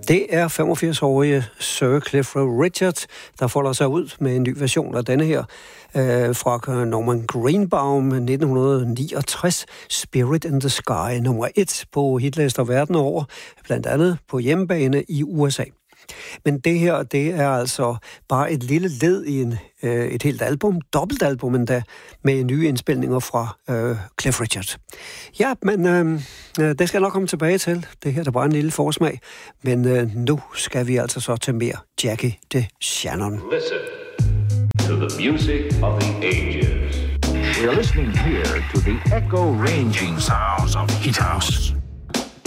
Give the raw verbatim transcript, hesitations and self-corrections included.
Det er femogfirs-årige Sir Clifford Richard, der folder sig ud med en ny version af denne her øh, fra Norman Greenbaum nitten niogtres, Spirit in the Sky, nummer et på hitlister verden over, blandt andet på hjemmebane i U S A. Men det her, det er altså bare et lille led i en, øh, et helt album, dobbeltalbum endda, med nye indspilninger fra øh, Cliff Richard. Ja, men øh, det skal jeg nok komme tilbage til. Det her er bare en lille forsmag. Men øh, nu skal vi altså så til mere Jackie DeShannon. Listen to the music of the ages. We are listening here to the echo-ranging sounds of Hit House.